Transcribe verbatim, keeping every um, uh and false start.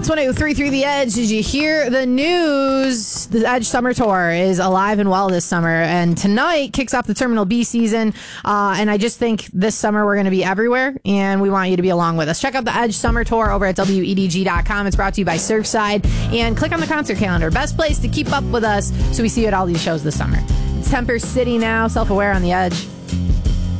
It's one oh three three The Edge. Did you hear the news? The Edge Summer Tour is alive and well this summer. And tonight kicks off the Terminal B season. Uh, and I just think this summer we're going to be everywhere. And we want you to be along with us. Check out the Edge Summer Tour over at W E D G dot com. It's brought to you by Surfside. And click on the concert calendar. Best place to keep up with us so we see you at all these shows this summer. It's Temper City now. Self-Aware on The Edge.